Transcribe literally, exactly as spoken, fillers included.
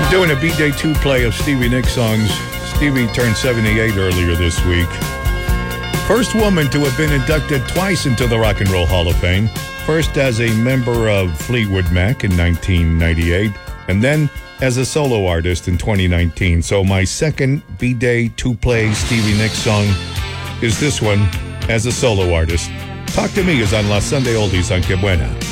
Doing a B-Day two play of Stevie Nicks songs. Stevie turned seventy-eight earlier this week. First woman to have been inducted twice into the Rock and Roll Hall of Fame. First as a member of Fleetwood Mac in nineteen ninety-eight, and then as a solo artist in twenty nineteen. So my second B-Day two play Stevie Nicks song is this one as a solo artist. Talk to Me is on La Sunday Oldies on Que Buena.